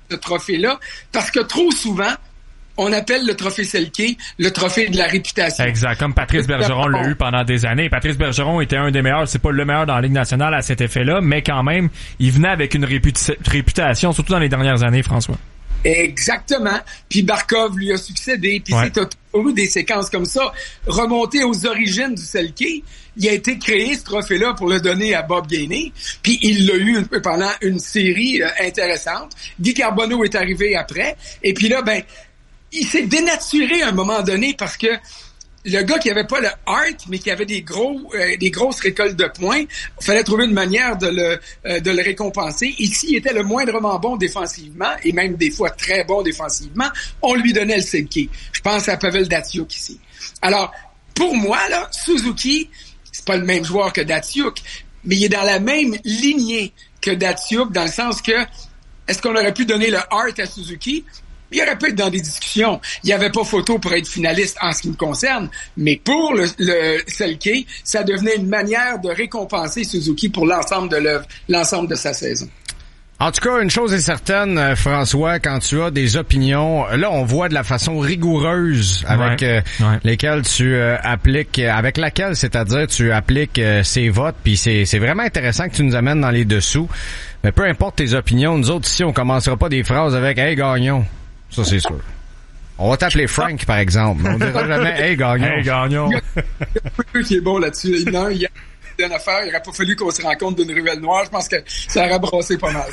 ce trophée-là, parce que trop souvent, on appelle le trophée Selke le trophée de la réputation. Exact, comme Patrice Bergeron l'a eu pendant des années. Patrice Bergeron était un des meilleurs, c'est pas le meilleur dans la Ligue nationale à cet effet-là, mais quand même, il venait avec une réputation, surtout dans les dernières années, François. Exactement. Puis Barkov lui a succédé. Puis c'est toujours eu des séquences comme ça. Remonter aux origines du Selke, il a été créé ce trophée-là pour le donner à Bob Gainey. Puis il l'a eu pendant une série intéressante. Guy Carbonneau est arrivé après. Et puis là, il s'est dénaturé à un moment donné parce que le gars qui avait pas le heart, mais qui avait des grosses récoltes de points, il fallait trouver une manière de le récompenser. Et s'il était le moindrement bon défensivement, et même des fois très bon défensivement, on lui donnait le Selke. Je pense à Pavel Datsyuk ici. Alors, pour moi, là, Suzuki, c'est pas le même joueur que Datsyuk, mais il est dans la même lignée que Datsyuk, dans le sens que, est-ce qu'on aurait pu donner le heart à Suzuki? Il aurait pu être dans des discussions. Il n'y avait pas photo pour être finaliste en ce qui me concerne, mais pour le Selke, ça devenait une manière de récompenser Suzuki pour l'ensemble de l'œuvre, l'ensemble de sa saison. En tout cas, une chose est certaine, François, quand tu as des opinions, là, on voit de la façon rigoureuse avec lesquelles tu appliques, avec laquelle, c'est-à-dire, tu appliques ces votes, puis c'est vraiment intéressant que tu nous amènes dans les dessous. Mais peu importe tes opinions, nous autres ici, on commencera pas des phrases avec « Hey, gagnons ». Ça, c'est sûr. On va t'appeler Frank, par exemple. On dira jamais « Hey, gagnons ». Hey, gagnons. Il y a un qui est bon là-dessus. Il y a une affaire, il n'aurait pas fallu qu'on se rencontre d'une ruelle noire. Je pense que ça aurait brassé pas mal.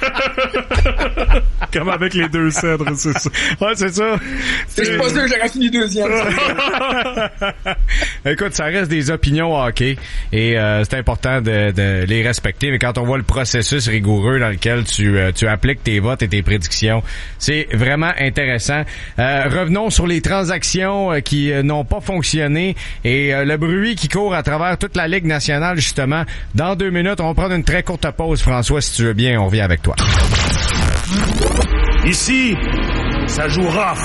Comme avec les deux cèdres, c'est ça. Ouais, c'est ça. Je suis pas sûr que j'aurais fini deuxième. Écoute, ça reste des opinions hockey et c'est important de les respecter. Mais quand on voit le processus rigoureux dans lequel tu appliques tes votes et tes prédictions, c'est vraiment intéressant. Revenons sur les transactions qui n'ont pas fonctionné et le bruit qui court à travers toute la Ligue nationale. Justement, dans 2 minutes, on va prendre une très courte pause. François, si tu veux bien, on revient avec toi. Ici, ça joue rough.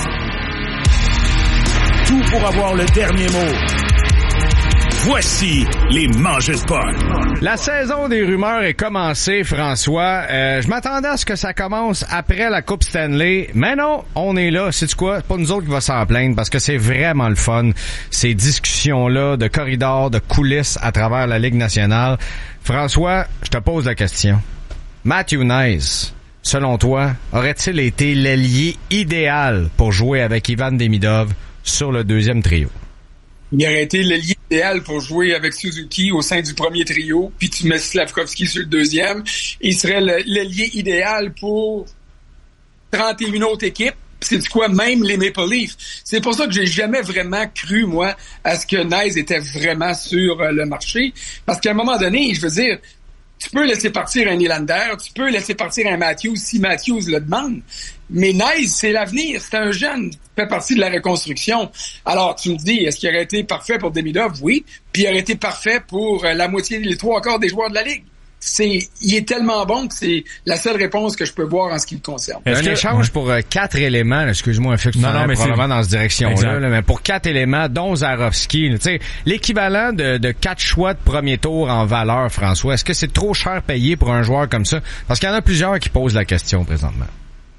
Tout pour avoir le dernier mot. Voici les mangeurs de potes. La saison des rumeurs est commencée, François. Je m'attendais à ce que ça commence après la Coupe Stanley, mais non, on est là. Sais-tu quoi? C'est pas nous autres qui va s'en plaindre parce que c'est vraiment le fun, ces discussions-là de corridors, de coulisses à travers la Ligue nationale. François, je te pose la question. Matthew Knies, selon toi, aurait-il été l'allié idéal pour jouer avec Ivan Demidov sur le deuxième trio? Il aurait été l'allié idéal pour jouer avec Suzuki au sein du premier trio, puis tu mets Slavkovski sur le deuxième. Il serait l'allié idéal pour 31 autres équipes. C'est du quoi, même les Maple Leafs. C'est pour ça que j'ai jamais vraiment cru, moi, à ce que Knies était vraiment sur le marché. Parce qu'à un moment donné, je veux dire, tu peux laisser partir un Nylander, tu peux laisser partir un Matthews si Matthews le demande. Mais Knies, c'est l'avenir. C'est un jeune qui fait partie de la reconstruction. Alors, tu me dis, est-ce qu'il aurait été parfait pour Demidov? Oui. Puis il aurait été parfait pour la moitié, les 3/4 des joueurs de la Ligue. Il est tellement bon que c'est la seule réponse que je peux voir en ce qui me concerne. Un échange pour 4 éléments, là, excuse-moi, un fait que tu mais probablement dans cette direction-là, mais pour 4 éléments, dont Zarovski, tu sais, l'équivalent de 4 choix de premier tour en valeur, François, est-ce que c'est trop cher payé pour un joueur comme ça? Parce qu'il y en a plusieurs qui posent la question présentement.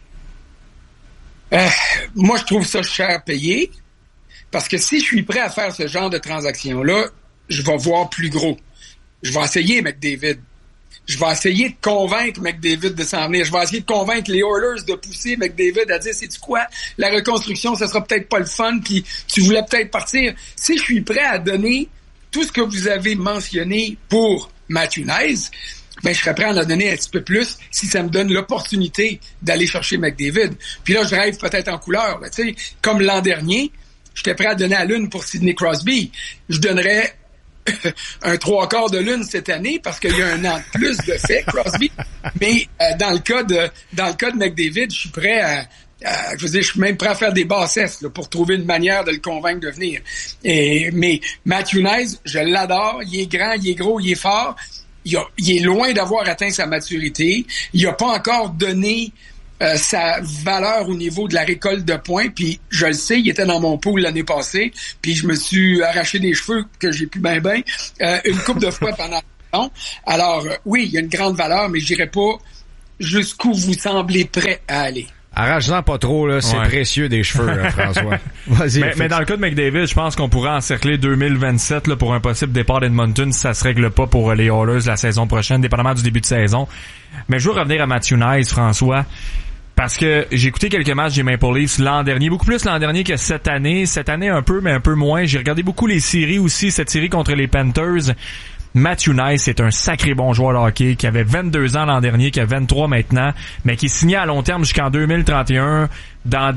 Moi, je trouve ça cher payé, parce que si je suis prêt à faire ce genre de transaction-là, je vais voir plus gros. Je vais essayer McDavid. Je vais essayer de convaincre McDavid de s'en venir. Je vais essayer de convaincre les Oilers de pousser McDavid à dire, c'est-tu quoi? La reconstruction, ça sera peut-être pas le fun, puis tu voulais peut-être partir. Si je suis prêt à donner tout ce que vous avez mentionné pour Matthew Knies, ben, je serais prêt à en donner un petit peu plus si ça me donne l'opportunité d'aller chercher McDavid. Puis là, je rêve peut-être en couleur. Tu sais, comme l'an dernier, j'étais prêt à donner à l'une pour Sidney Crosby. Je donnerais un 3/4 de l'une cette année parce qu'il y a un an de plus de fait, Crosby. Mais dans le cas de McDavid, je suis prêt à je veux dire, je suis même prêt à faire des bassesses là, pour trouver une manière de le convaincre de venir. Mais Matthew Knies, je l'adore. Il est grand, il est gros, il est fort. Il est loin d'avoir atteint sa maturité. Il n'a pas encore donné sa valeur au niveau de la récolte de points, puis je le sais, il était dans mon pool l'année passée, puis je me suis arraché des cheveux que j'ai pu ben une couple de fois pendant longtemps. Alors oui, il y a une grande valeur, mais j'irai pas jusqu'où vous semblez prêt à aller. Arrache-en pas trop, là. C'est précieux des cheveux, là, François. Vas-y. Mais dans le cas de McDavid, je pense qu'on pourrait encercler 2027 là, pour un possible départ d'Edmonton si ça se règle pas pour les Oilers la saison prochaine, dépendamment du début de saison. Mais je veux revenir à Matthew Knies, François, parce que j'ai écouté quelques matchs des Maple Leafs l'an dernier, beaucoup plus l'an dernier que cette année. Cette année un peu, mais un peu moins. J'ai regardé beaucoup les séries aussi, cette série contre les Panthers. Matthew Knies est un sacré bon joueur de hockey qui avait 22 ans l'an dernier, qui a 23 maintenant, mais qui est signé à long terme jusqu'en 2031 dans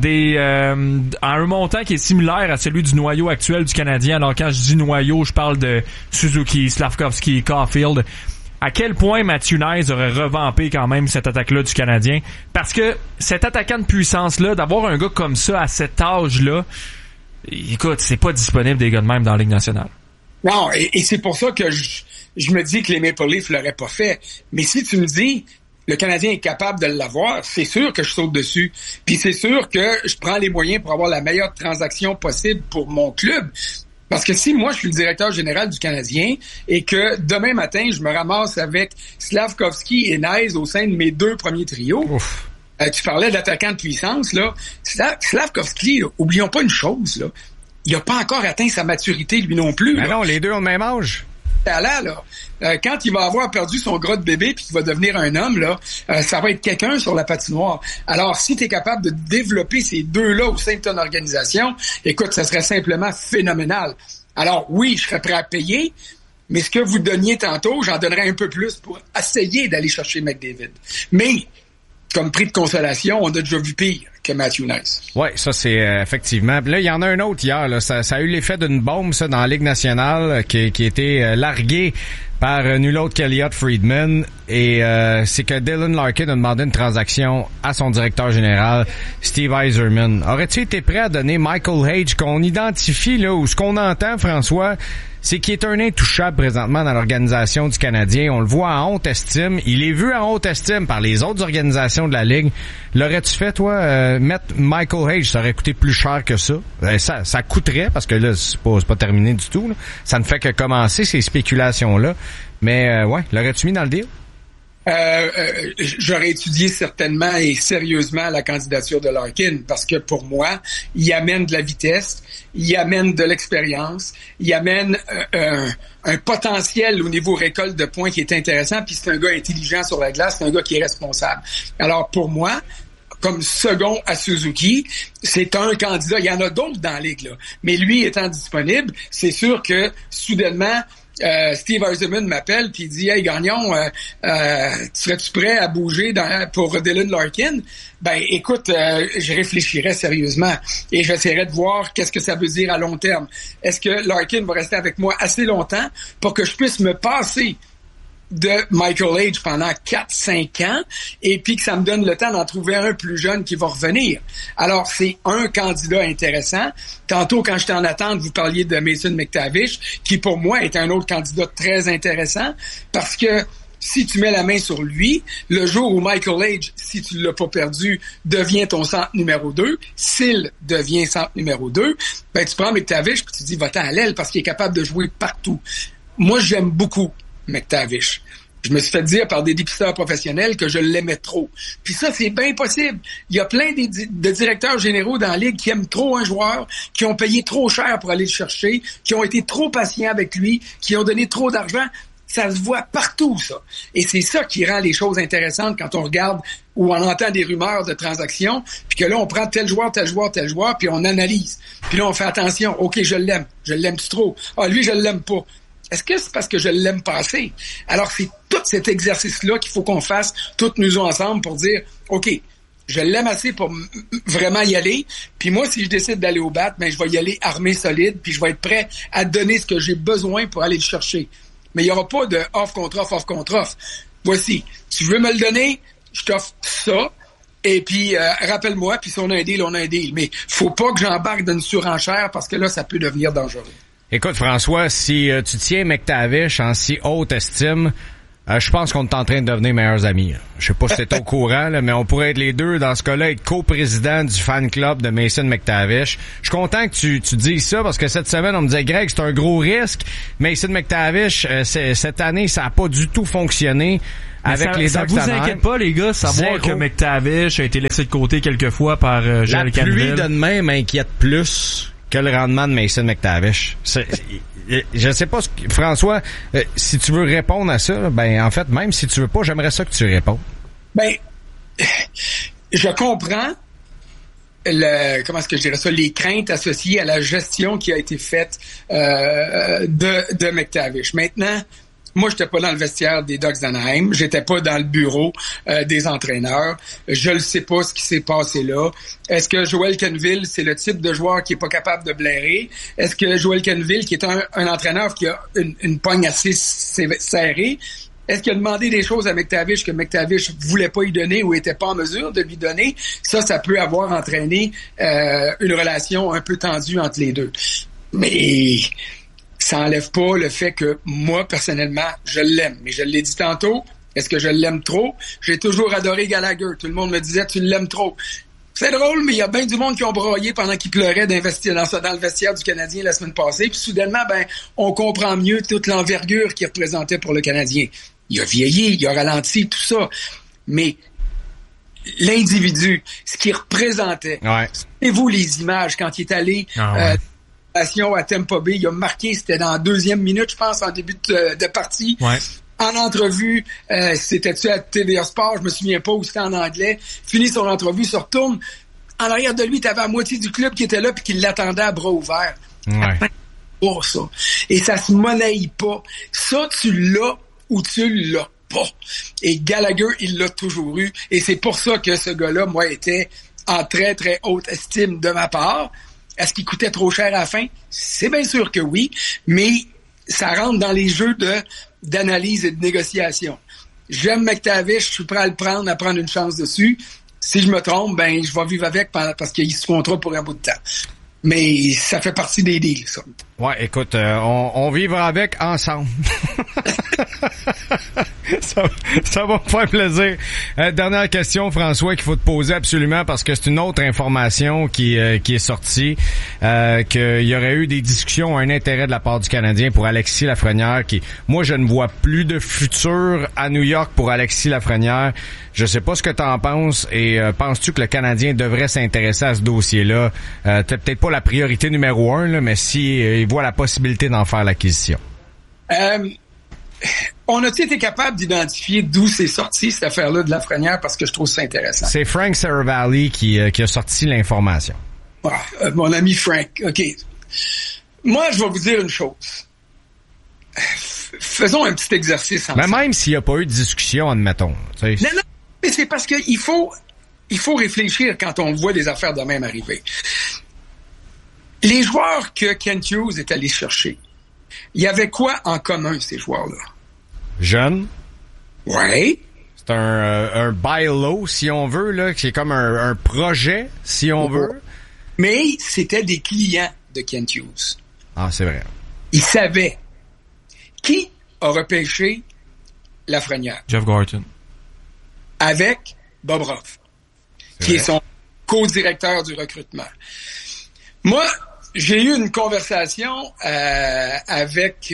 en un montant qui est similaire à celui du noyau actuel du Canadien. Alors quand je dis noyau, je parle de Suzuki, Slavkovski, Caulfield. À quel point Matthew Knies aurait revampé quand même cette attaque-là du Canadien? Parce que cet attaquant de puissance-là, d'avoir un gars comme ça à cet âge-là, écoute, c'est pas disponible des gars de même dans la Ligue nationale. Non, et c'est pour ça que je me dis que les Maple Leafs l'auraient pas fait. Mais si tu me dis le Canadien est capable de l'avoir, c'est sûr que je saute dessus. Puis c'est sûr que je prends les moyens pour avoir la meilleure transaction possible pour mon club. Parce que si moi je suis le directeur général du Canadien et que demain matin je me ramasse avec Slavkovski et Knies au sein de mes deux premiers trios, tu parlais d'attaquant de puissance, là. Slavkovski, là, oublions pas une chose, là. Il a pas encore atteint sa maturité, lui non plus. Mais non, les deux ont le même âge. Là, quand il va avoir perdu son gras de bébé puis qu'il va devenir un homme, là, ça va être quelqu'un sur la patinoire. Alors, si tu es capable de développer ces deux-là au sein de ton organisation, écoute, ça serait simplement phénoménal. Alors, oui, je serais prêt à payer, mais ce que vous donniez tantôt, j'en donnerais un peu plus pour essayer d'aller chercher McDavid. Mais, comme prix de consolation, on a déjà vu pire que Matthew Knies. Ouais, ça c'est effectivement. Là, il y en a un autre hier. Là, ça a eu l'effet d'une bombe, ça, dans la Ligue nationale, qui a été larguée par nul autre qu'Elliot Friedman. Et c'est que Dylan Larkin a demandé une transaction à son directeur général, Steve Yzerman. Aurais-tu été prêt à donner Michael Hage, qu'on identifie là, ou ce qu'on entend, François, c'est qu'il est un intouchable présentement dans l'organisation du Canadien. On le voit en haute estime. Il est vu en haute estime par les autres organisations de la Ligue. L'aurais-tu fait, toi, mettre Michael Hage? Ça aurait coûté plus cher que ça. Ça coûterait, parce que là, c'est pas terminé du tout. Là. Ça ne fait que commencer, ces spéculations-là. Mais, ouais, l'aurais-tu mis dans le deal? J'aurais étudié certainement et sérieusement la candidature de Larkin parce que pour moi, il amène de la vitesse, il amène de l'expérience, il amène un potentiel au niveau récolte de points qui est intéressant, puis c'est un gars intelligent sur la glace, c'est un gars qui est responsable. Alors pour moi, comme second à Suzuki, c'est un candidat. Il y en a d'autres dans la Ligue, là. Mais lui étant disponible, c'est sûr que soudainement, Steve Yzerman m'appelle puis il dit « Hey Gagnon, serais-tu prêt à bouger pour Dylan Larkin? » Ben écoute, je réfléchirais sérieusement et j'essaierais de voir qu'est-ce que ça veut dire à long terme. Est-ce que Larkin va rester avec moi assez longtemps pour que je puisse me passer de Michael Hage pendant 4-5 ans et puis que ça me donne le temps d'en trouver un plus jeune qui va revenir. Alors, c'est un candidat intéressant. Tantôt, quand j'étais en attente, vous parliez de Mason McTavish, qui pour moi est un autre candidat très intéressant parce que si tu mets la main sur lui, le jour où Michael Hage, si tu l'as pas perdu, devient ton centre numéro 2, s'il devient centre numéro 2, ben tu prends McTavish puis tu dis va-t'en à l'aile parce qu'il est capable de jouer partout. Moi, j'aime beaucoup McTavish. Je me suis fait dire par des dépisteurs professionnels que je l'aimais trop. Puis ça, c'est bien possible. Il y a plein de directeurs généraux dans la Ligue qui aiment trop un joueur, qui ont payé trop cher pour aller le chercher, qui ont été trop patients avec lui, qui ont donné trop d'argent. Ça se voit partout, ça. Et c'est ça qui rend les choses intéressantes quand on regarde ou on entend des rumeurs de transactions, puis que là, on prend tel joueur, puis on analyse. Puis là, on fait attention. OK, je l'aime-tu trop? Ah, lui, je l'aime pas. Est-ce que c'est parce que je l'aime pas assez? Alors, c'est tout cet exercice-là qu'il faut qu'on fasse, toutes nous ensemble, pour dire, OK, je l'aime assez pour vraiment y aller. Puis moi, si je décide d'aller au bat, ben je vais y aller armé solide, puis je vais être prêt à donner ce que j'ai besoin pour aller le chercher. Mais il n'y aura pas de off contre off. Voici, tu veux me le donner, je t'offre ça. Et puis, rappelle-moi, puis si on a un deal, on a un deal. Mais faut pas que j'embarque dans une surenchère parce que là, ça peut devenir dangereux. Écoute, François, si tu tiens McTavish en si haute estime, je pense qu'on est en train de devenir meilleurs amis. Je sais pas si t'es au courant, là, mais on pourrait être les deux, dans ce cas-là, être co-président du fan club de Mason McTavish. Je suis content que tu dises ça, parce que cette semaine, on me disait, Greg, c'est un gros risque. Mason McTavish, cette année, ça a pas du tout fonctionné. avec les ça Ducks vous d'Anaheim. inquiète pas, les gars, savoir Zéro. que McTavish a été laissé de côté quelques fois par La Joel pluie Canville. de demain m'inquiète plus que le rendement de Mason McTavish. Je sais pas, François, si tu veux répondre à ça, ben en fait, même si tu veux pas, j'aimerais ça que tu répondes. Ben, je comprends comment est-ce que je dirais ça, les craintes associées à la gestion qui a été faite de McTavish. Maintenant, moi, j'étais pas dans le vestiaire des Ducks d'Anaheim, j'étais pas dans le bureau des entraîneurs. Je ne sais pas ce qui s'est passé là. Est-ce que Joel Canville, c'est le type de joueur qui est pas capable de blairer? Est-ce que Joel Canville, qui est un entraîneur qui a une pogne assez serrée, est-ce qu'il a demandé des choses à McTavish que McTavish voulait pas lui donner ou était pas en mesure de lui donner? Ça peut avoir entraîné une relation un peu tendue entre les deux. Mais ça enlève pas le fait que moi, personnellement, je l'aime. Mais je l'ai dit tantôt, est-ce que je l'aime trop? J'ai toujours adoré Gallagher. Tout le monde me disait, tu l'aimes trop. C'est drôle, mais il y a bien du monde qui ont broyé pendant qu'ils pleuraient d'investir dans le vestiaire du Canadien la semaine passée. Puis soudainement, on comprend mieux toute l'envergure qu'il représentait pour le Canadien. Il a vieilli, il a ralenti, tout ça. Mais l'individu, ce qu'il représentait, et vous les images quand il est allé à Tampa Bay, il a marqué, c'était dans la 2e minute, je pense, en début de partie. Ouais. En entrevue, c'était-tu à TVA Sport, je me souviens pas, où c'était en anglais. Fini son entrevue, se retourne. En arrière de lui, tu avais la moitié du club qui était là puis qui l'attendait à bras ouverts. Ouais. Pas ça. Et ça se monnaie pas. Ça, tu l'as ou tu l'as pas. Et Gallagher, il l'a toujours eu. Et c'est pour ça que ce gars-là, moi, était en très, très haute estime de ma part. Est-ce qu'il coûtait trop cher à la fin? C'est bien sûr que oui, mais ça rentre dans les jeux d'analyse et de négociation. J'aime McTavish, je suis prêt à le prendre, à prendre une chance dessus. Si je me trompe, je vais vivre avec parce qu'il se contrat pour un bout de temps. Mais ça fait partie des deals, ça. Ouais, écoute, on vivra avec ensemble. ça va me faire plaisir. Dernière question, François, qu'il faut te poser absolument parce que c'est une autre information qui est sortie, qu'il y aurait eu des discussions, un intérêt de la part du Canadien pour Alexis Lafrenière, qui, moi, je ne vois plus de futur à New York pour Alexis Lafrenière. Je sais pas ce que t'en penses et penses-tu que le Canadien devrait s'intéresser à ce dossier-là? T'as peut-être pas la priorité numéro 1, là, mais si il voit la possibilité d'en faire l'acquisition. On a-t-il été capable d'identifier d'où c'est sorti cette affaire-là de Lafrenière parce que je trouve ça intéressant? C'est Frank Seravalli qui a sorti l'information. Mon ami Frank, OK. Moi, je vais vous dire une chose. Faisons un petit exercice ensemble. Mais même s'il n'y a pas eu de discussion, admettons. Non, mais c'est parce que il faut réfléchir quand on voit des affaires de même arriver. Les joueurs que Kent Hughes est allé chercher, il y avait quoi en commun, ces joueurs-là? Jeunes. Ouais. C'est un buy low, si on veut, là, qui est comme un projet, si on veut. Mais c'était des clients de Kent Hughes. Ah, c'est vrai. Ils savaient qui a repêché Lafrenière. Jeff Gorton. Avec Bob Ruff, qui est son co-directeur du recrutement. Moi, j'ai eu une conversation avec...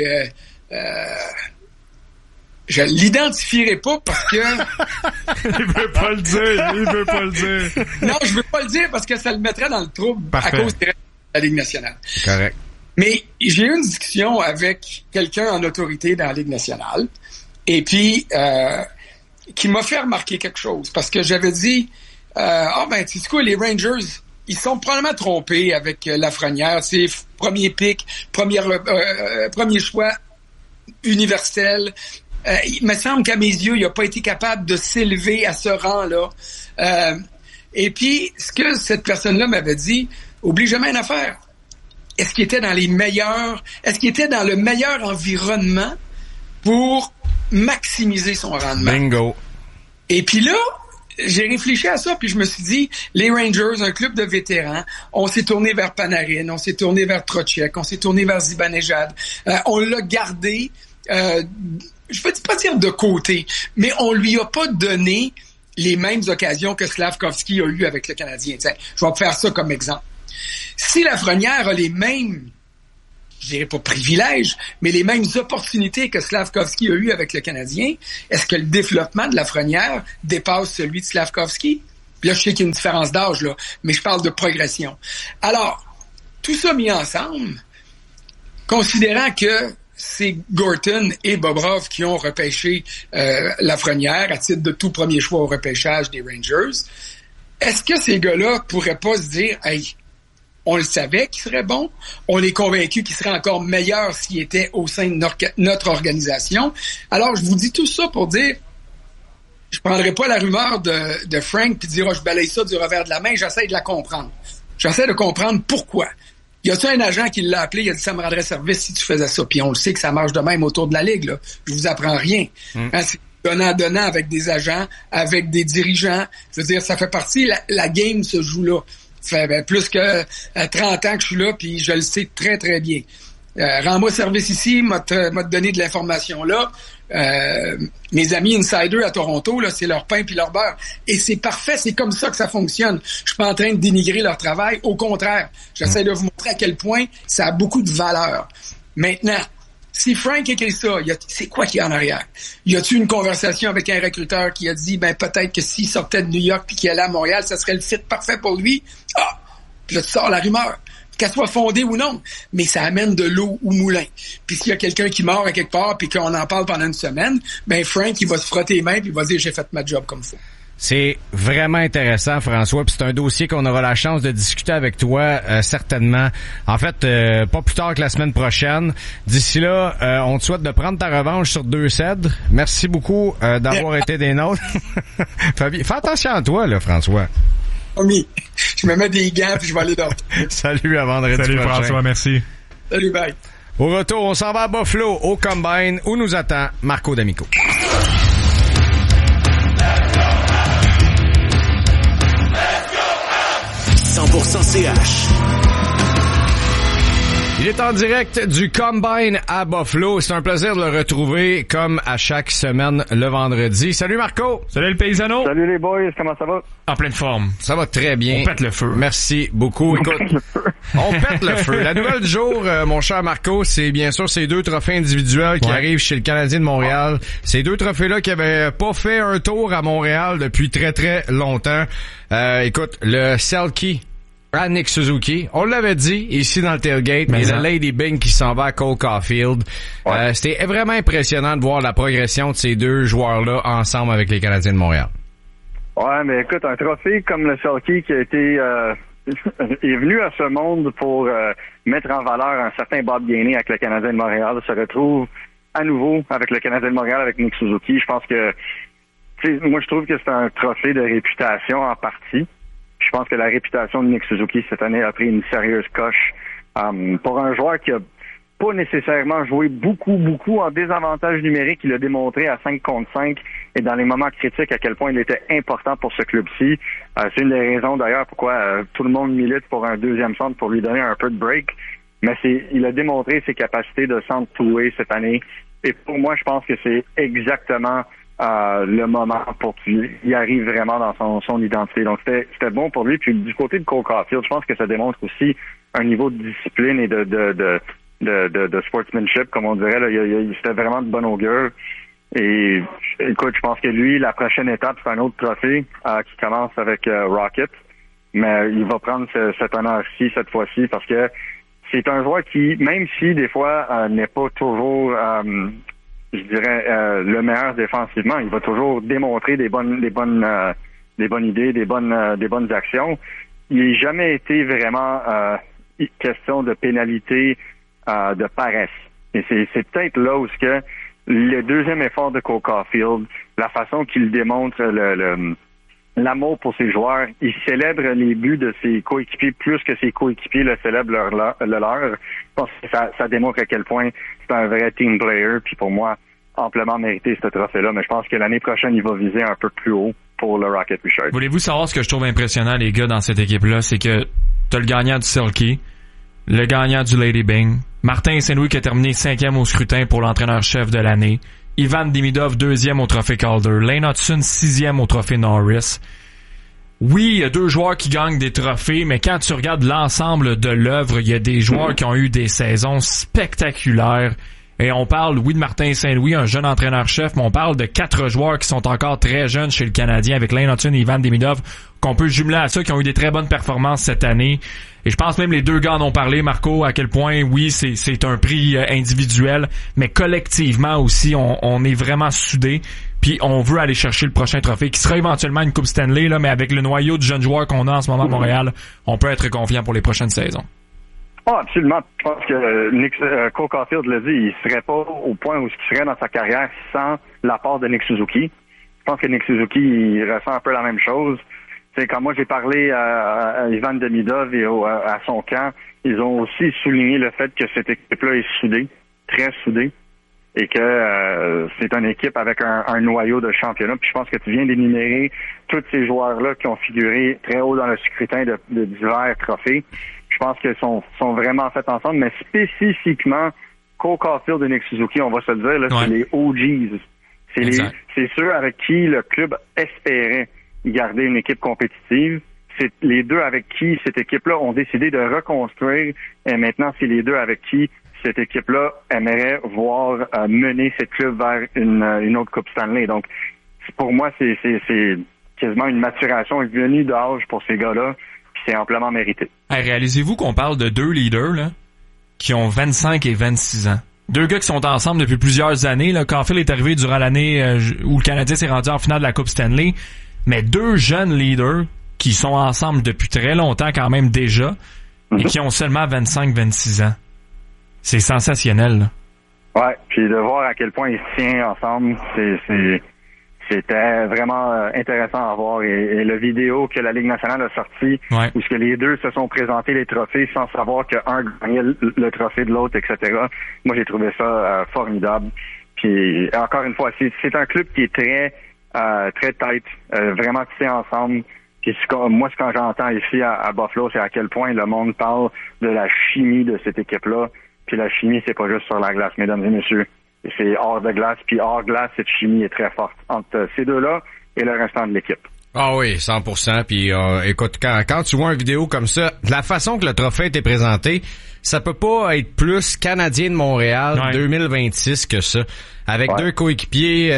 je l'aidentiffierai pas parce que... Il veut pas le dire. Non, je veux pas le dire parce que ça le mettrait dans le trouble. Parfait. À cause de la Ligue nationale. Correct. Mais j'ai eu une discussion avec quelqu'un en autorité dans la Ligue nationale et puis qui m'a fait remarquer quelque chose parce que j'avais dit tu sais quoi, les Rangers, ils sont probablement trompés avec Lafrenière. C'est premier pick, premier choix universel. Il me semble qu'à mes yeux, il n'a pas été capable de s'élever à ce rang-là. Et puis, ce que cette personne-là m'avait dit, oublie jamais une affaire. Est-ce qu'il était dans le meilleur environnement pour maximiser son rendement? Bingo. Et puis là, j'ai réfléchi à ça, puis je me suis dit, les Rangers, un club de vétérans, on s'est tourné vers Panarin, on s'est tourné vers Trocheck, on s'est tourné vers Zibanejad. On l'a gardé, je veux pas dire de côté, mais on lui a pas donné les mêmes occasions que Slavkovski a eu avec le Canadien. T'sais, je vais faire ça comme exemple. Si Lafrenière a les mêmes je dirais pas privilèges, mais les mêmes opportunités que Slavkovski a eues avec le Canadien, est-ce que le développement de Lafrenière dépasse celui de Slavkovski? Puis là, je sais qu'il y a une différence d'âge, là, mais je parle de progression. Alors, tout ça mis ensemble, considérant que c'est Gorton et Bobrov qui ont repêché Lafrenière à titre de tout premier choix au repêchage des Rangers, est-ce que ces gars-là pourraient pas se dire « Hey, on le savait qu'il serait bon. On est convaincu qu'il serait encore meilleur s'il était au sein de notre organisation. » Alors, je vous dis tout ça pour dire, je prendrai pas la rumeur de Frank puis dire « je balaye ça du revers de la main. » J'essaie de la comprendre. J'essaie de comprendre pourquoi. Y a-t-il un agent qui l'a appelé, il a dit « ça me rendrait service si tu faisais ça. » Puis on le sait que ça marche de même autour de la Ligue. Là. Je vous apprends rien. Hein, c'est donnant avec des agents, avec des dirigeants. Je veux dire, ça fait partie, la game se joue là. Ça fait plus que 30 ans que je suis là, puis je le sais très, très bien. Rends-moi service ici, m'a te donné de l'information là. Mes amis insiders à Toronto, là, c'est leur pain puis leur beurre. Et c'est parfait, c'est comme ça que ça fonctionne. Je suis pas en train de dénigrer leur travail. Au contraire, j'essaie de vous montrer à quel point ça a beaucoup de valeur. Maintenant, si Frank écrit ça, c'est quoi qu'il y a en arrière? Y a-t-il une conversation avec un recruteur qui a dit, peut-être que s'il sortait de New York puis qu'il allait à Montréal, ça serait le fit parfait pour lui? Ah! Puis là, tu sors la rumeur. Qu'elle soit fondée ou non. Mais ça amène de l'eau au moulin. Puis s'il y a quelqu'un qui meurt à quelque part puis qu'on en parle pendant une semaine, Frank, il va se frotter les mains puis il va dire, j'ai fait ma job comme il faut. C'est vraiment intéressant, François, puis c'est un dossier qu'on aura la chance de discuter avec toi certainement. En fait, pas plus tard que la semaine prochaine. D'ici là, on te souhaite de prendre ta revanche sur 2 cèdres. Merci beaucoup d'avoir été des nôtres. Fais attention à toi, là, François. Oui, je me mets des gants puis je vais aller dormir. Salut, à vendredi prochain. Salut, François, merci. Salut, bye. Au retour, on s'en va à Buffalo, au Combine, où nous attend Marco D'Amico. 100% CH. Il est en direct du Combine à Buffalo. C'est un plaisir de le retrouver comme à chaque semaine le vendredi. Salut Marco! Salut le paysano! Salut les boys, comment ça va? En pleine forme. Ça va très bien. On pète le feu. Merci beaucoup. Écoute, on pète le feu. La nouvelle du jour, mon cher Marco, c'est bien sûr ces 2 trophées individuels qui arrivent chez le Canadien de Montréal. Ces 2 trophées-là qui avaient pas fait un tour à Montréal depuis très très longtemps. Écoute, le Selke à Nick Suzuki. On l'avait dit ici dans le tailgate, mais le Lady Byng qui s'en va à Cole Caulfield. Ouais. C'était vraiment impressionnant de voir la progression de ces 2 joueurs-là ensemble avec les Canadiens de Montréal. Ouais, mais écoute, un trophée comme le Selke qui a été est venu à ce monde pour mettre en valeur un certain Bob Gainey avec le Canadien de Montréal, se retrouve à nouveau avec le Canadien de Montréal avec Nick Suzuki. Je pense que moi je trouve que c'est un trophée de réputation en partie. Je pense que la réputation de Nick Suzuki cette année a pris une sérieuse coche pour un joueur qui a pas nécessairement joué beaucoup en désavantage numérique. Il a démontré à 5 contre 5 et dans les moments critiques à quel point il était important pour ce club-ci. C'est une des raisons d'ailleurs pourquoi tout le monde milite pour un deuxième centre pour lui donner un peu de break. Mais il a démontré ses capacités de centre two-way cette année. Et pour moi, je pense que c'est exactement le moment pour qu'il y arrive vraiment dans son identité. Donc c'était bon pour lui. Puis du côté de Cole Caulfield, je pense que ça démontre aussi un niveau de discipline et de sportsmanship, comme on dirait. Là. C'était vraiment de bonne augure. Et écoute, je pense que lui, la prochaine étape, c'est un autre trophée qui commence avec Rocket. Mais il va prendre cet honneur-ci cette fois-ci parce que c'est un joueur qui, même si des fois n'est pas toujours je dirais le meilleur défensivement, il va toujours démontrer des bonnes idées, des bonnes actions. Il n'a jamais été vraiment question de pénalité de paresse. Et c'est peut-être là où le deuxième effort de Cole Caulfield, la façon qu'il démontre l'amour pour ses joueurs, il célèbre les buts de ses coéquipiers plus que ses coéquipiers le célèbrent le leur. Je pense que ça démontre à quel point c'est un vrai team player. Puis pour moi, amplement mérité ce trophée-là. Mais je pense que l'année prochaine, il va viser un peu plus haut pour le Rocket Richard. Voulez-vous savoir ce que je trouve impressionnant, les gars, dans cette équipe-là? C'est que t'as le gagnant du Selke, le gagnant du Lady Byng, Martin Saint-Louis qui a terminé 5e au scrutin pour l'entraîneur-chef de l'année, Ivan Demidov 2e au trophée Calder, Lane Hudson 6e au trophée Norris. oui, il y a 2 joueurs qui gagnent des trophées, mais quand tu regardes l'ensemble de l'œuvre, il y a des joueurs qui ont eu des saisons spectaculaires. Et on parle, oui, de Martin Saint-Louis, un jeune entraîneur-chef, mais on parle de 4 joueurs qui sont encore très jeunes chez le Canadien, avec Lane Hutton et Ivan Demidov, qu'on peut jumeler à ça, qui ont eu des très bonnes performances cette année. Et je pense même les 2 gars en ont parlé, Marco, à quel point, oui, c'est un prix individuel, mais collectivement aussi, on est vraiment soudés. Puis on veut aller chercher le prochain trophée, qui sera éventuellement une Coupe Stanley, là, mais avec le noyau de jeunes joueurs qu'on a en ce moment à Montréal, on peut être confiant pour les prochaines saisons. Oh, absolument. Je pense que Cole Caulfield l'a dit, il serait pas au point où il serait dans sa carrière sans l'apport de Nick Suzuki. Je pense que Nick Suzuki, il ressent un peu la même chose. C'est quand moi j'ai parlé à Ivan Demidov et à son camp, ils ont aussi souligné le fait que cette équipe-là est soudée, très soudée, et que c'est une équipe avec un noyau de championnat. Puis je pense que tu viens d'énumérer tous ces joueurs-là qui ont figuré très haut dans le scrutin de divers trophées. Je pense qu'ils sont vraiment faits ensemble, mais spécifiquement, Cole Caulfield et Nick Suzuki, on va se le dire, là, c'est les OGs. C'est ceux avec qui le club espérait garder une équipe compétitive. C'est les 2 avec qui cette équipe-là ont décidé de reconstruire, et maintenant, c'est les 2 avec qui cette équipe-là aimerait voir mener cette club vers une autre Coupe Stanley. Donc, pour moi, c'est quasiment une maturation venue d'âge pour ces gars-là. C'est amplement mérité. Hey, réalisez-vous qu'on parle de 2 leaders là, qui ont 25 et 26 ans. 2 gars qui sont ensemble depuis plusieurs années. Là. Caulfield est arrivé durant l'année où le Canadien s'est rendu en finale de la Coupe Stanley. Mais 2 jeunes leaders qui sont ensemble depuis très longtemps quand même déjà et qui ont seulement 25-26 ans. C'est sensationnel. Là. Ouais, puis de voir à quel point ils se tiennent ensemble, c'était vraiment intéressant à voir. Et le vidéo que la Ligue nationale a sorti, où ce que les 2 se sont présentés les trophées sans savoir qu'un gagnait le trophée de l'autre, etc. Moi, j'ai trouvé ça formidable. Puis encore une fois, c'est un club qui est très tight, vraiment tissé ensemble. Puis moi, ce que j'entends ici à Buffalo, c'est à quel point le monde parle de la chimie de cette équipe-là. Puis la chimie, c'est pas juste sur la glace, mesdames et messieurs. C'est hors de glace, puis hors glace, cette chimie est très forte entre ces 2-là et le restant de l'équipe. Ah oui, 100%. Puis écoute, quand tu vois une vidéo comme ça, la façon que le trophée a été présenté, ça peut pas être plus Canadien de Montréal 2026 que ça. Avec 2 coéquipiers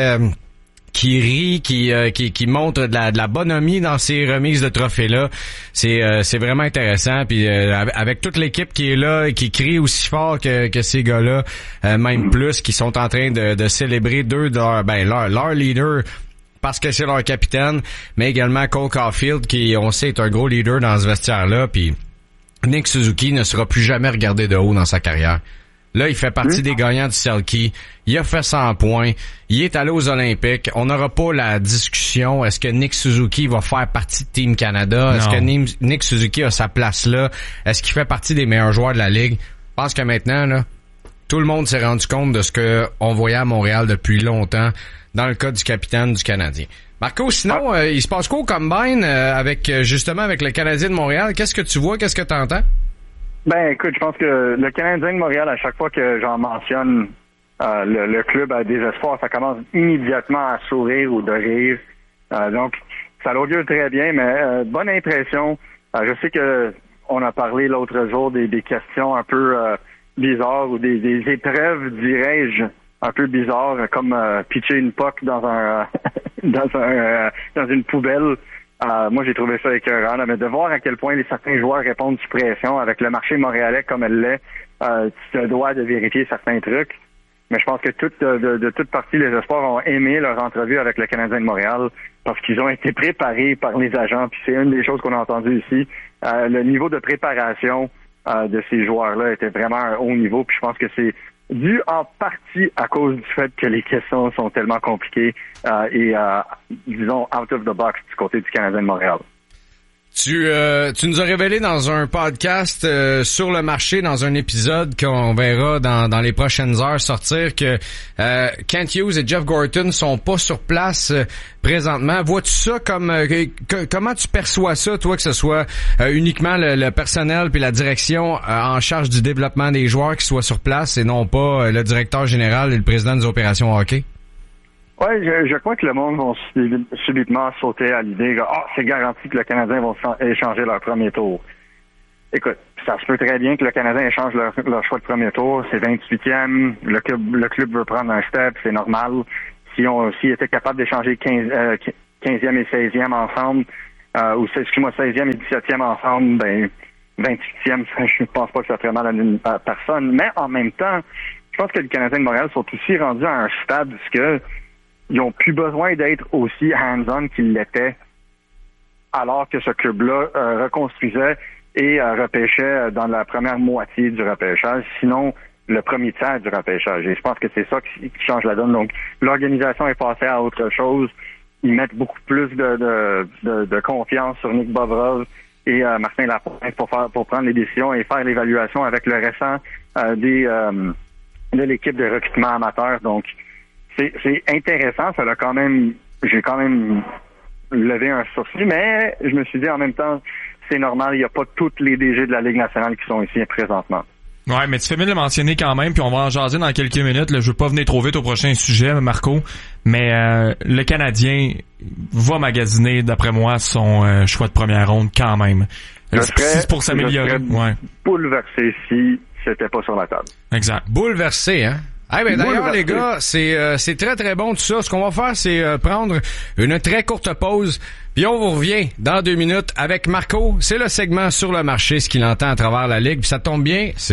qui rit, qui montre de la bonhomie dans ces remises de trophées-là. C'est vraiment intéressant. Puis avec toute l'équipe qui est là et qui crie aussi fort que ces gars-là, même plus, qui sont en train de célébrer 2 de leur leader parce que c'est leur capitaine, mais également Cole Caulfield qui, on sait, est un gros leader dans ce vestiaire-là. Puis Nick Suzuki ne sera plus jamais regardé de haut dans sa carrière. Là, il fait partie des gagnants du Selke. Il a fait 100 points. Il est allé aux Olympiques. On n'aura pas la discussion. Est-ce que Nick Suzuki va faire partie de Team Canada? Est-ce que Nick Suzuki a sa place là? Est-ce qu'il fait partie des meilleurs joueurs de la Ligue? Je pense que maintenant, là, tout le monde s'est rendu compte de ce qu'on voyait à Montréal depuis longtemps dans le cas du capitaine du Canadien. Marco, sinon, il se passe quoi au Combine avec le Canadien de Montréal? Qu'est-ce que tu vois? Qu'est-ce que tu entends? Ben, écoute, je pense que le Canadien de Montréal, à chaque fois que j'en mentionne le club a des espoirs, ça commence immédiatement à sourire ou de rire. Donc, ça l'augure très bien, mais bonne impression. Je sais que on a parlé l'autre jour des questions un peu bizarres ou des épreuves, dirais-je, un peu bizarres, comme pitcher une puck dans une poubelle. Moi, j'ai trouvé ça écœurant, là, mais de voir à quel point certains joueurs répondent sous pression avec le marché montréalais comme elle l'est, tu te dois de vérifier certains trucs. Mais je pense que de toute partie, les espoirs ont aimé leur entrevue avec le Canadien de Montréal parce qu'ils ont été préparés par les agents. Puis c'est une des choses qu'on a entendues ici. Le niveau de préparation de ces joueurs-là était vraiment à un haut niveau. Puis je pense que c'est dû en partie à cause du fait que les questions sont tellement compliquées et, disons, out of the box du côté du Canadien de Montréal. Tu nous as révélé dans un podcast sur le marché, dans un épisode qu'on verra dans les prochaines heures sortir, que Kent Hughes et Jeff Gorton sont pas sur place présentement. Vois-tu ça comme comment tu perçois ça, toi, que ce soit uniquement le personnel puis la direction en charge du développement des joueurs qui soient sur place et non pas le directeur général et le président des opérations hockey? Ouais, je crois que le monde va subitement sauter à l'idée que c'est garanti que le Canadien vont échanger leur premier tour. Écoute, ça se peut très bien que le Canadien échange leur choix de premier tour. C'est 28e. Le club veut prendre un step, c'est normal. S'ils étaient capables d'échanger 15e et 16e ensemble, ou 16e et 17e ensemble, ben 28e, je pense pas que ça ferait mal à personne. Mais en même temps, je pense que les Canadiens de Montréal sont aussi rendus à un stade où ils ont plus besoin d'être aussi hands-on qu'ils l'étaient alors que ce club-là reconstruisait et repêchait dans la première moitié du repêchage, sinon le premier tiers du repêchage. Et je pense que c'est ça qui change la donne. Donc, l'organisation est passée à autre chose. Ils mettent beaucoup plus de confiance sur Nick Bovrov et Martin Lapointe pour prendre les décisions et faire l'évaluation avec le récent de l'équipe de recrutement amateur. Donc, c'est intéressant. J'ai quand même levé un sourcil, mais je me suis dit en même temps, c'est normal, il n'y a pas toutes les DG de la Ligue nationale qui sont ici présentement. Ouais, mais tu fais bien de le mentionner quand même, puis on va en jaser dans quelques minutes. Là, je veux pas venir trop vite au prochain sujet, Marco, mais le Canadien va magasiner, d'après moi, son choix de première ronde quand même. C'est pour s'améliorer. Ouais. Bouleversé si c'était pas sur la table. Exact. Bouleversé, hein? D'ailleurs, les gars, c'est très, très bon tout ça. Ce qu'on va faire, c'est prendre une très courte pause, puis on vous revient dans 2 minutes avec Marco. C'est le segment sur le marché, ce qu'il entend à travers la Ligue, puis ça tombe bien.